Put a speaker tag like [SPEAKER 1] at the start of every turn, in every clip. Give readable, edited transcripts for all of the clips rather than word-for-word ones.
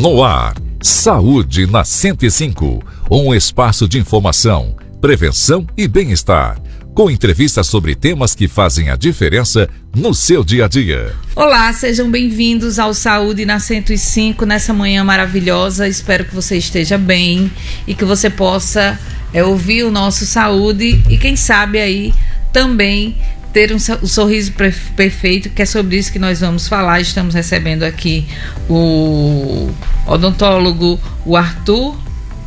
[SPEAKER 1] No ar, Saúde na 105, um espaço de informação, prevenção e bem-estar, com entrevistas sobre temas que fazem a diferença no seu dia a dia.
[SPEAKER 2] Olá, sejam bem-vindos ao Saúde na 105, nessa manhã maravilhosa. Espero que você esteja bem e que você possa ouvir o nosso Saúde e quem sabe aí também ter um sorriso perfeito, que é sobre isso que nós vamos falar. Estamos recebendo aqui o odontólogo, o Arthur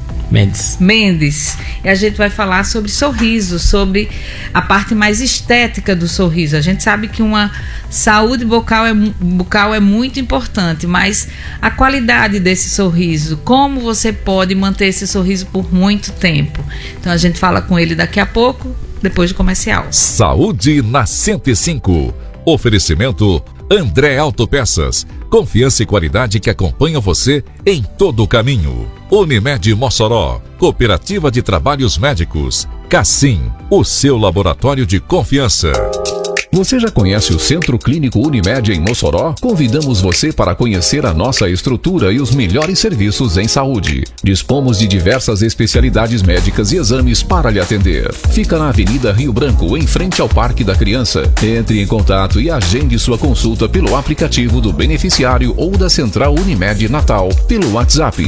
[SPEAKER 2] Mendes, e a gente vai falar sobre sorriso, sobre a parte mais estética do sorriso. A gente sabe que uma saúde bucal é muito importante, mas a qualidade desse sorriso, como você pode manter esse sorriso por muito tempo. Então a gente fala com ele daqui a pouco, depois do comercial.
[SPEAKER 1] Saúde na 105. Oferecimento André Autopeças. Confiança e qualidade que acompanham você em todo o caminho. Unimed Mossoró, Cooperativa de Trabalhos Médicos. Cassim, o seu laboratório de confiança. Você já conhece o Centro Clínico Unimed em Mossoró? Convidamos você para conhecer a nossa estrutura e os melhores serviços em saúde. Dispomos de diversas especialidades médicas e exames para lhe atender. Fica na Avenida Rio Branco, em frente ao Parque da Criança. Entre em contato e agende sua consulta pelo aplicativo do beneficiário ou da Central Unimed Natal, pelo WhatsApp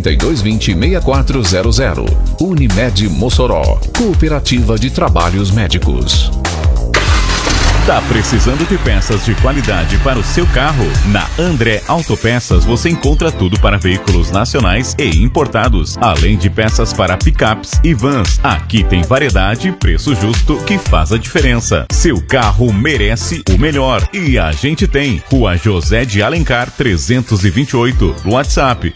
[SPEAKER 1] 3220-6400. Unimed Mossoró, Cooperativa de Trabalhos Médicos.
[SPEAKER 3] Tá precisando de peças de qualidade para o seu carro? Na André Autopeças você encontra tudo para veículos nacionais e importados, além de peças para picapes e vans. Aqui tem variedade e preço justo que faz a diferença. Seu carro merece o melhor e a gente tem. Rua José de Alencar 328, WhatsApp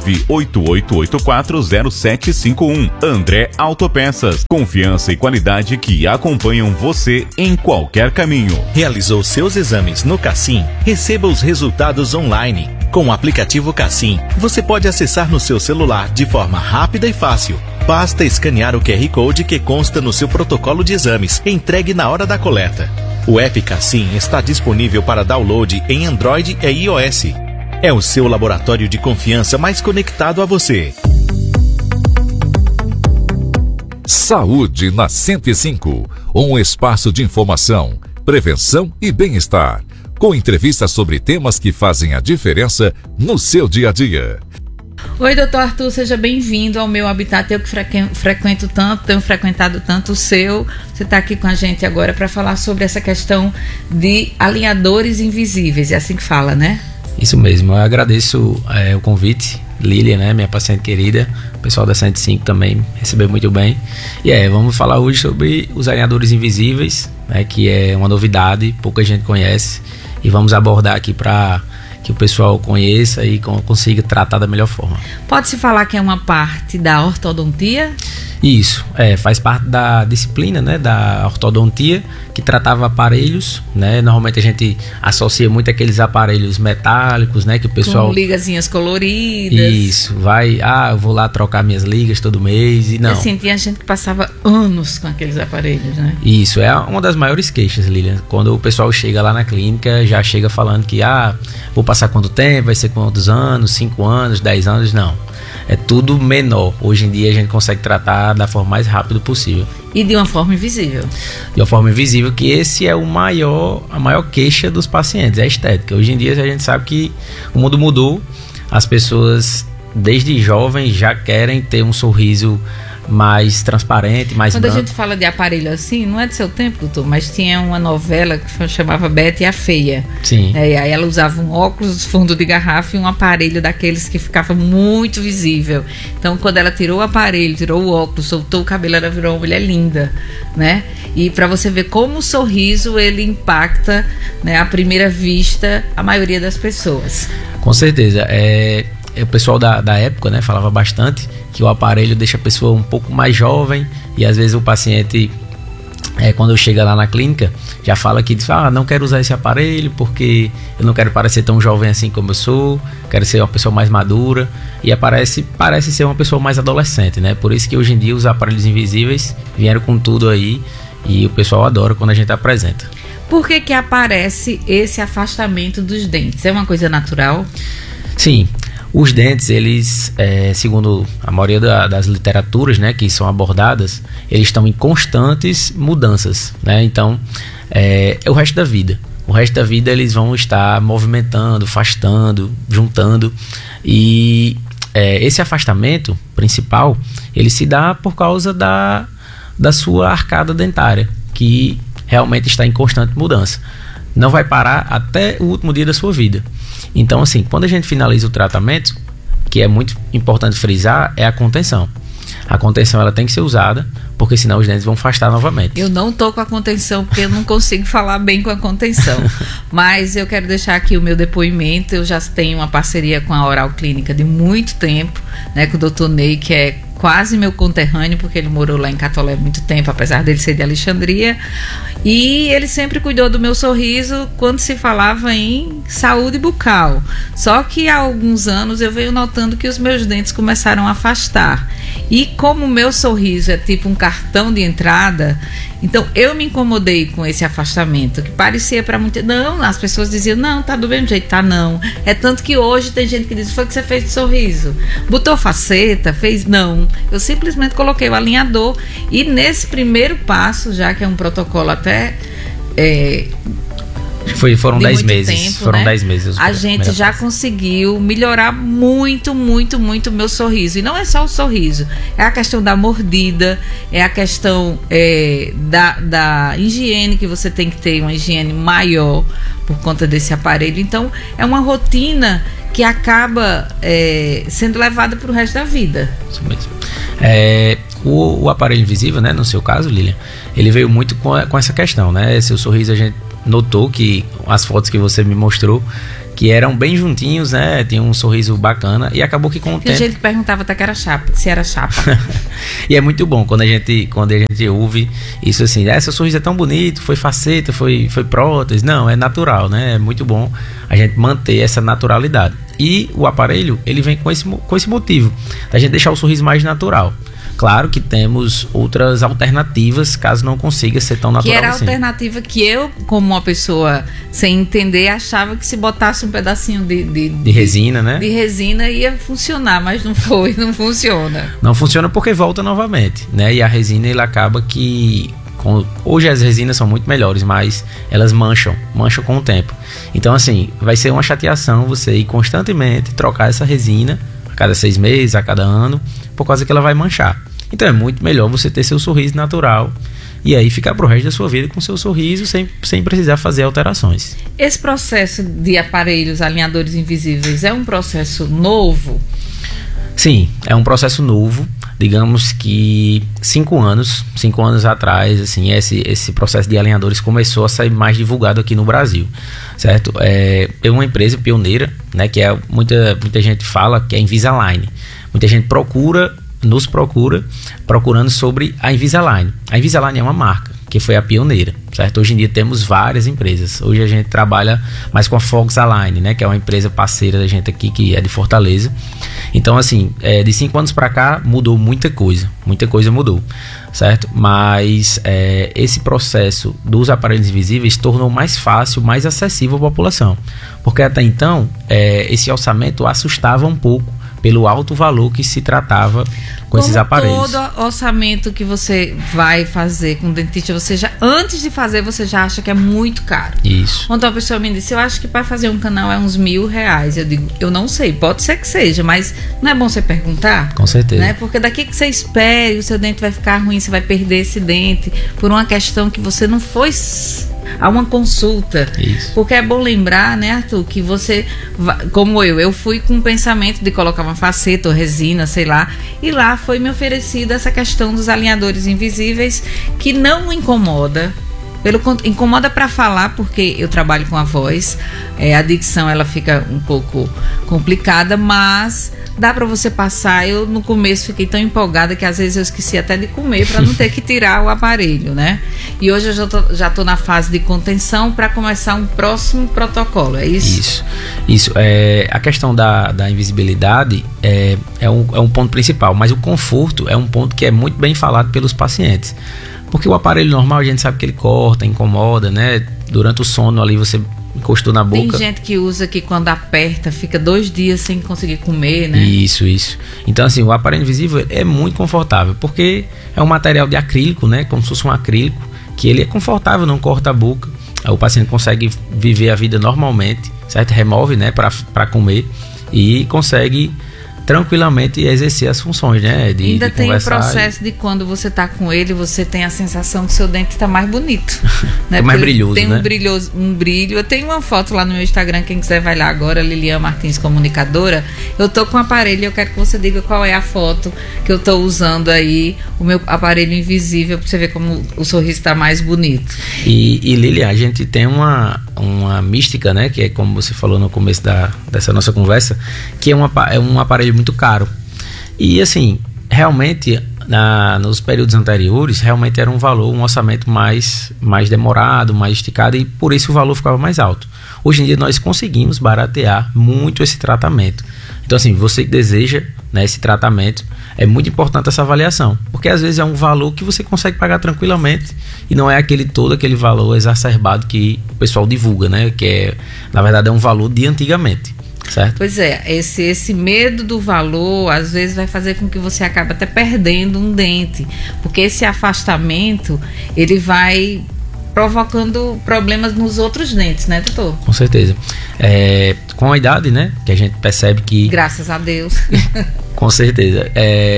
[SPEAKER 3] 988840751. André Autopeças, confiança e qualidade que acompanham você em qualquer caminho.
[SPEAKER 4] Realizou seus exames no Cassim? Receba os resultados online. Com o aplicativo Cassim, você pode acessar no seu celular de forma rápida e fácil. Basta escanear o QR Code que consta no seu protocolo de exames, entregue na hora da coleta. O app Cassim está disponível para download em Android e iOS. É o seu laboratório de confiança mais conectado a você.
[SPEAKER 1] Saúde na 105, um espaço de informação, prevenção e bem-estar, com entrevistas sobre temas que fazem a diferença no seu dia a dia.
[SPEAKER 2] Oi, doutor Arthur, seja bem-vindo ao meu habitat. Eu que frequento tanto, tenho frequentado tanto o seu. Você está aqui com a gente agora para falar sobre essa questão de alinhadores invisíveis, é assim que fala, né?
[SPEAKER 5] Isso mesmo, eu agradeço o convite, Lília, né, minha paciente querida, o pessoal da 105 também recebeu muito bem. E vamos falar hoje sobre os alinhadores invisíveis, né, que é uma novidade, pouca gente conhece, e vamos abordar aqui para que o pessoal conheça e consiga tratar da melhor forma.
[SPEAKER 2] Pode-se falar que é uma parte da ortodontia?
[SPEAKER 5] Isso, faz parte da disciplina, né, da ortodontia, que tratava aparelhos, né, normalmente a gente associa muito aqueles aparelhos metálicos, né, que o pessoal...
[SPEAKER 2] Com ligazinhas coloridas.
[SPEAKER 5] Isso, eu vou lá trocar minhas ligas todo mês e não.
[SPEAKER 2] Assim, tinha gente que passava anos com aqueles aparelhos, né?
[SPEAKER 5] Isso, é uma das maiores queixas, Lilian, quando o pessoal chega lá na clínica, já chega falando que, vou passar quanto tempo, vai ser quantos anos, 5 anos, 10 anos, não. É tudo menor. Hoje em dia a gente consegue tratar da forma mais rápida possível.
[SPEAKER 2] E de uma forma invisível.
[SPEAKER 5] De uma forma invisível, que esse é a maior queixa dos pacientes, é a estética. Hoje em dia a gente sabe que o mundo mudou, as pessoas desde jovens já querem ter um sorriso mais transparente, mais
[SPEAKER 2] Quando
[SPEAKER 5] branco.
[SPEAKER 2] A gente fala de aparelho assim, não é do seu tempo, doutor, mas tinha uma novela que chamava Betty a Feia.
[SPEAKER 5] Sim.
[SPEAKER 2] E aí ela usava um óculos fundo de garrafa e um aparelho daqueles que ficava muito visível. Então, quando ela tirou o aparelho, tirou o óculos, soltou o cabelo, ela virou uma mulher linda, né? E para você ver como o sorriso, ele impacta, né, à primeira vista, a maioria das pessoas.
[SPEAKER 5] Com certeza. O pessoal da época, né, falava bastante que o aparelho deixa a pessoa um pouco mais jovem e às vezes o paciente, quando chega lá na clínica, já fala que diz, não quero usar esse aparelho porque eu não quero parecer tão jovem assim como eu sou, quero ser uma pessoa mais madura, e parece ser uma pessoa mais adolescente, né? Por isso que hoje em dia os aparelhos invisíveis vieram com tudo aí e o pessoal adora quando a gente apresenta.
[SPEAKER 2] Por que aparece esse afastamento dos dentes? É uma coisa natural?
[SPEAKER 5] Sim. Os dentes, eles, segundo a maioria das literaturas, né, que são abordadas, eles estão em constantes mudanças, né? Então, é o resto da vida. O resto da vida eles vão estar movimentando, afastando, juntando. E esse afastamento principal, ele se dá por causa da sua arcada dentária, que realmente está em constante mudança. Não vai parar até o último dia da sua vida. Então, assim, quando a gente finaliza o tratamento, que é muito importante frisar, é a contenção. A contenção, ela tem que ser usada, porque senão os dentes vão afastar novamente.
[SPEAKER 2] Eu não tô com a contenção, porque eu não consigo falar bem com a contenção. Mas eu quero deixar aqui o meu depoimento. Eu já tenho uma parceria com a Oral Clínica de muito tempo, né, com o Dr. Ney, que é quase meu conterrâneo, porque ele morou lá em Catolé há muito tempo, apesar dele ser de Alexandria. E ele sempre cuidou do meu sorriso quando se falava em saúde bucal. Só que há alguns anos eu venho notando que os meus dentes começaram a afastar. E como o meu sorriso é tipo um cartão de entrada, então eu me incomodei com esse afastamento, que parecia para muita... Não, as pessoas diziam, não, tá do mesmo jeito, tá não. É tanto que hoje tem gente que diz, foi que você fez de sorriso? Botou faceta? Fez? Não. Eu simplesmente coloquei o alinhador e nesse primeiro passo, já que é um protocolo até...
[SPEAKER 5] Foram 10 meses.
[SPEAKER 2] Tempo,
[SPEAKER 5] foram
[SPEAKER 2] né?
[SPEAKER 5] 10 meses.
[SPEAKER 2] A gente já conseguiu melhorar muito o meu sorriso. E não é só o sorriso. É a questão da mordida, é a questão da higiene, que você tem que ter uma higiene maior por conta desse aparelho. Então, é uma rotina que acaba sendo levada para o resto da vida.
[SPEAKER 5] Isso mesmo. O aparelho invisível, né, no seu caso, Lilian, ele veio muito com essa questão, né? Seu sorriso, a gente notou que as fotos que você me mostrou, que eram bem juntinhos, né? Tinha um sorriso bacana e acabou que com o tempo...
[SPEAKER 2] Tem gente que perguntava até que era chapa, se era chapa.
[SPEAKER 5] E é muito bom quando a gente ouve isso assim, seu sorriso é tão bonito, foi faceta, foi prótese. Não, é natural, né? É muito bom a gente manter essa naturalidade. E o aparelho, ele vem com esse motivo, da gente deixar o sorriso mais natural. Claro que temos outras alternativas, caso não consiga ser tão natural assim.
[SPEAKER 2] Que era a alternativa que eu, como uma pessoa sem entender, achava que se botasse um pedacinho de
[SPEAKER 5] resina, né?
[SPEAKER 2] De resina ia funcionar, mas não funciona.
[SPEAKER 5] Não funciona porque volta novamente, né? E a resina, ela acaba que... Hoje as resinas são muito melhores, mas elas mancham com o tempo. Então, assim, vai ser uma chateação você ir constantemente trocar essa resina a cada 6 meses, a cada ano, por causa que ela vai manchar. Então é muito melhor você ter seu sorriso natural e aí ficar pro resto da sua vida com seu sorriso sem precisar fazer alterações.
[SPEAKER 2] Esse processo de aparelhos alinhadores invisíveis é um processo novo?
[SPEAKER 5] Sim, é um processo novo. Digamos que 5 anos atrás, assim, esse processo de alinhadores começou a ser mais divulgado aqui no Brasil, certo? É uma empresa pioneira, né, que muita gente fala que é a Invisalign. Muita gente nos procura procurando sobre a Invisalign. A Invisalign é uma marca que foi a pioneira, certo? Hoje em dia temos várias empresas. Hoje a gente trabalha mais com a Foxalign, né, que é uma empresa parceira da gente aqui, que é de Fortaleza. Então, assim, de 5 anos para cá mudou muita coisa mudou, certo? Mas esse processo dos aparelhos invisíveis tornou mais fácil, mais acessível à população, porque até então esse orçamento assustava um pouco pelo alto valor que se tratava com esses aparelhos.
[SPEAKER 2] Todo orçamento que você vai fazer com o dentista, antes de fazer, você já acha que é muito caro.
[SPEAKER 5] Isso.
[SPEAKER 2] Ontem uma pessoa me disse, eu acho que para fazer um canal é uns R$1.000. Eu digo, eu não sei, pode ser que seja, mas não é bom você perguntar?
[SPEAKER 5] Com certeza.
[SPEAKER 2] Né? Porque daqui que você espere, o seu dente vai ficar ruim, você vai perder esse dente por uma questão que você não foi a uma consulta.
[SPEAKER 5] Isso.
[SPEAKER 2] Porque é bom lembrar, né, Arthur, que você, como eu fui com o pensamento de colocar uma faceta ou resina, sei lá, e lá foi me oferecida essa questão dos alinhadores invisíveis, que não me incomoda. Incomoda para falar, porque eu trabalho com a voz, a dicção ela fica um pouco complicada, mas dá para você passar. Eu no começo fiquei tão empolgada que às vezes eu esqueci até de comer para não ter que tirar o aparelho, né? E hoje eu já tô na fase de contenção para começar um próximo protocolo, é isso?
[SPEAKER 5] Isso. A questão da invisibilidade é um ponto principal, mas o conforto é um ponto que é muito bem falado pelos pacientes. Porque o aparelho normal, a gente sabe que ele corta, incomoda, né? Durante o sono ali você encostou na boca.
[SPEAKER 2] Tem gente que usa que quando aperta fica 2 dias sem conseguir comer, né?
[SPEAKER 5] Isso. Então, assim, o aparelho invisível é muito confortável, porque é um material de acrílico, né? Como se fosse um acrílico, que ele é confortável, não corta a boca. O paciente consegue viver a vida normalmente, certo? Remove, né, para comer e consegue tranquilamente exercer as funções, né?
[SPEAKER 2] Ainda tem o processo
[SPEAKER 5] e...
[SPEAKER 2] de quando você tá com ele, você tem a sensação que seu dente tá mais bonito. Né?
[SPEAKER 5] É mais brilhoso,
[SPEAKER 2] tem
[SPEAKER 5] né?
[SPEAKER 2] um brilho. Eu tenho uma foto lá no meu Instagram, quem quiser vai lá agora, Lilian Martins, comunicadora. Eu tô com o aparelho, eu quero que você diga qual é a foto que eu tô usando aí, o meu aparelho invisível, pra você ver como o sorriso tá mais bonito.
[SPEAKER 5] E Lilian, a gente tem uma mística, né? Que é como você falou no começo dessa nossa conversa, que é um aparelho muito caro. E assim, realmente nos períodos anteriores, realmente era um orçamento mais demorado, mais esticado, e por isso o valor ficava mais alto. Hoje em dia nós conseguimos baratear muito esse tratamento. Então assim, você que deseja, né, esse tratamento, é muito importante essa avaliação, porque às vezes é um valor que você consegue pagar tranquilamente e não é aquele valor exacerbado que o pessoal divulga, né, que na verdade é um valor de antigamente. Certo?
[SPEAKER 2] Pois é, esse medo do valor às vezes vai fazer com que você acabe até perdendo um dente, porque esse afastamento ele vai provocando problemas nos outros dentes, né, doutor?
[SPEAKER 5] Com certeza. Com a idade, né, que a gente percebe que...
[SPEAKER 2] Graças a Deus.
[SPEAKER 5] Com certeza.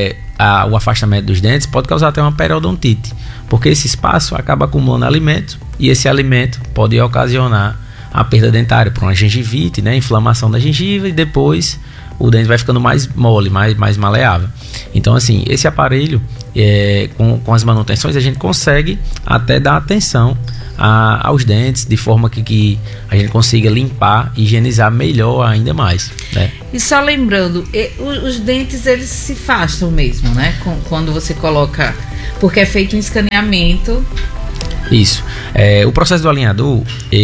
[SPEAKER 5] O afastamento dos dentes pode causar até uma periodontite, porque esse espaço acaba acumulando alimento e esse alimento pode ocasionar a perda dentária por uma gengivite, né, inflamação da gengiva, e depois o dente vai ficando mais mole, mais maleável. Então assim, esse aparelho com as manutenções a gente consegue até dar atenção aos dentes, de forma que a gente consiga limpar e higienizar melhor ainda mais, né?
[SPEAKER 2] E só lembrando, os dentes eles se afastam mesmo, né, quando você coloca, porque é feito um escaneamento.
[SPEAKER 5] Isso. O processo do alinhador,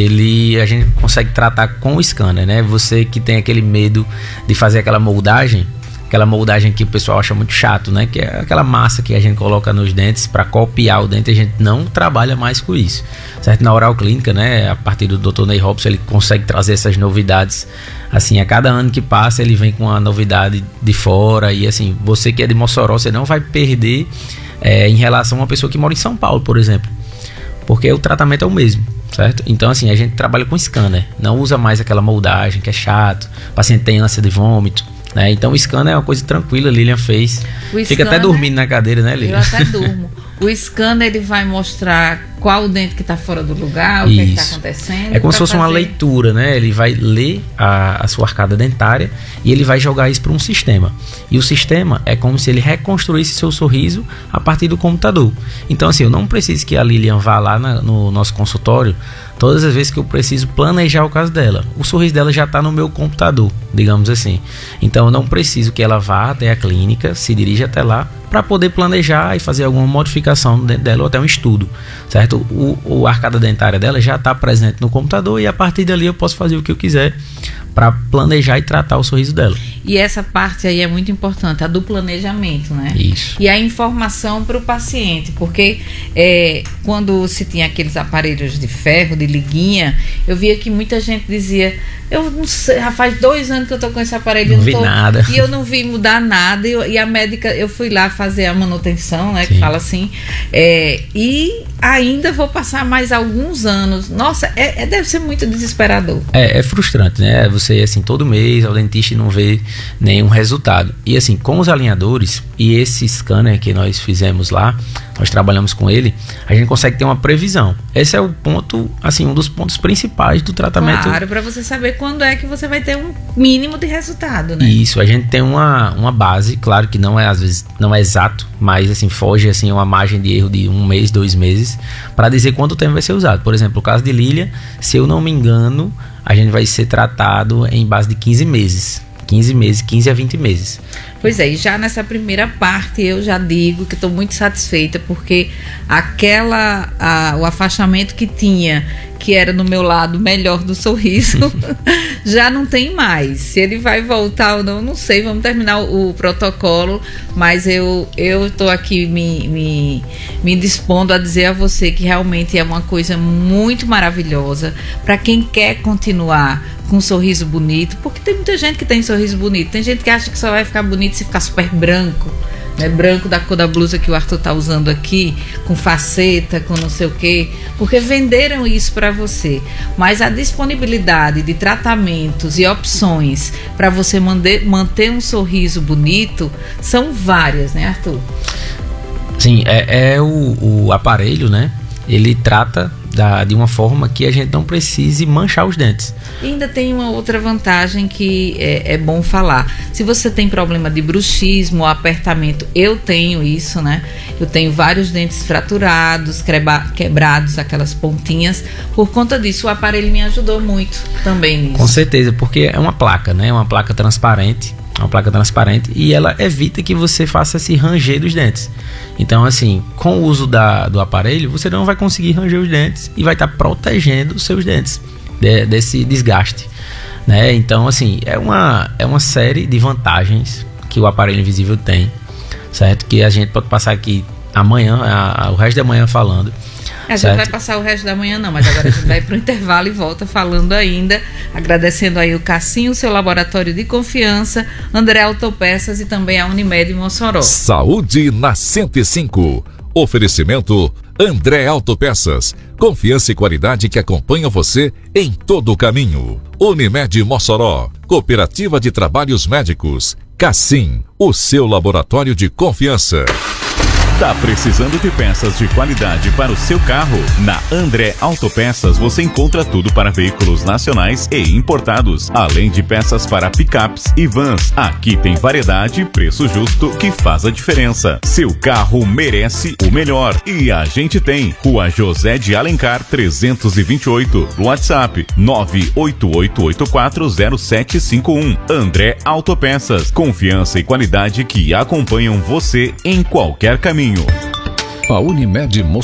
[SPEAKER 5] a gente consegue tratar com o scanner, né? Você que tem aquele medo de fazer aquela moldagem que o pessoal acha muito chato, né? Que é aquela massa que a gente coloca nos dentes para copiar o dente, a gente não trabalha mais com isso, certo? Na Oral Clínica, né? A partir do Dr. Ney Robson, ele consegue trazer essas novidades. Assim, a cada ano que passa, ele vem com uma novidade de fora. E assim, você que é de Mossoró, você não vai perder em relação a uma pessoa que mora em São Paulo, por exemplo, porque o tratamento é o mesmo, certo? Então assim, a gente trabalha com scanner, não usa mais aquela moldagem que é chato, o paciente tem ânsia de vômito, né? Então o scanner é uma coisa tranquila, a Lilian fez, fica até dormindo na cadeira, né, Lilian?
[SPEAKER 2] Eu até durmo. O scanner ele vai mostrar qual o dente que está fora do lugar, o que está acontecendo.
[SPEAKER 5] É como se fosse uma leitura, né? Ele vai ler a sua arcada dentária e ele vai jogar isso para um sistema. E o sistema é como se ele reconstruísse seu sorriso a partir do computador. Então assim, eu não preciso que a Lilian vá lá no nosso consultório todas as vezes que eu preciso planejar o caso dela. O sorriso dela já está no meu computador, digamos assim. Então eu não preciso que ela vá até a clínica, se dirija até lá, para poder planejar e fazer alguma modificação dentro dela ou até um estudo, certo? A arcada dentária dela já está presente no computador e a partir dali eu posso fazer o que eu quiser para planejar e tratar o sorriso dela.
[SPEAKER 2] E essa parte aí é muito importante, a do planejamento, né?
[SPEAKER 5] Isso.
[SPEAKER 2] E a informação para o paciente, porque quando se tinha aqueles aparelhos de ferro, de liguinha, eu via que muita gente dizia, eu não sei, já faz 2 anos que eu estou com esse aparelho,
[SPEAKER 5] não vi nada.
[SPEAKER 2] E eu não vi mudar nada, e a médica, eu fui lá fazer a manutenção, né, que fala assim, e ainda vou passar mais alguns anos. Nossa, deve ser muito desesperador.
[SPEAKER 5] É frustrante, né? Você, assim, todo mês ao dentista e não vê nenhum resultado. E assim, com os alinhadores e esse scanner que nós fizemos lá, nós trabalhamos com ele, a gente consegue ter uma previsão. Esse é o ponto, assim, um dos pontos principais do tratamento.
[SPEAKER 2] Claro, para você saber quando é que você vai ter um mínimo de resultado, né?
[SPEAKER 5] Isso, a gente tem uma base, claro que não é, às vezes, não é exato, mas assim, foge assim uma margem de erro de 1 mês, 2 meses, para dizer quanto tempo vai ser usado. Por exemplo, o caso de Lilian, se eu não me engano, a gente vai ser tratado em base de 15 meses. 15 a 20 meses.
[SPEAKER 2] Pois é, e já nessa primeira parte eu já digo que estou muito satisfeita, porque o afastamento que tinha, que era no meu lado melhor do sorriso, já não tem mais. Se ele vai voltar ou não, não sei. Vamos terminar o protocolo, mas eu estou aqui me dispondo a dizer a você que realmente é uma coisa muito maravilhosa para quem quer continuar com um sorriso bonito, porque tem muita gente que tem sorriso bonito. Tem gente que acha que só vai ficar bonito se ficar super branco, né? Branco da cor da blusa que o Arthur tá usando aqui, com faceta, com não sei o quê, porque venderam isso para você. Mas a disponibilidade de tratamentos e opções para você manter um sorriso bonito são várias, né, Arthur?
[SPEAKER 5] Sim, o aparelho, né? Ele trata de uma forma que a gente não precise manchar os dentes.
[SPEAKER 2] E ainda tem uma outra vantagem que é bom falar. Se você tem problema de bruxismo ou apertamento, eu tenho isso, né? Eu tenho vários dentes fraturados, quebrados, aquelas pontinhas. Por conta disso, o aparelho me ajudou muito também nisso.
[SPEAKER 5] Com certeza, porque é uma placa, né? Uma placa transparente. Uma placa transparente e ela evita que você faça esse ranger dos dentes. Então, assim, com o uso do aparelho, você não vai conseguir ranger os dentes e vai estar protegendo os seus dentes desse desgaste, né? Então, assim, é uma série de vantagens que o aparelho invisível tem, certo? Que a gente pode passar aqui amanhã, o resto da manhã falando.
[SPEAKER 2] A gente vai passar o resto da manhã não, mas agora a gente vai para o intervalo e volta falando ainda, agradecendo aí o Cassim, o seu laboratório de confiança, André Autopeças e também a Unimed Mossoró.
[SPEAKER 1] Saúde na 105. Oferecimento André Autopeças. Confiança e qualidade que acompanham você em todo o caminho. Unimed Mossoró. Cooperativa de Trabalhos Médicos. Cassim, o seu laboratório de confiança.
[SPEAKER 3] Tá precisando de peças de qualidade para o seu carro? Na André Autopeças você encontra tudo para veículos nacionais e importados, além de peças para picapes e vans. Aqui tem variedade e preço justo que faz a diferença. Seu carro merece o melhor e a gente tem. Rua José de Alencar 328, WhatsApp 988840751. André Autopeças, confiança e qualidade que acompanham você em qualquer caminho.
[SPEAKER 1] A Unimed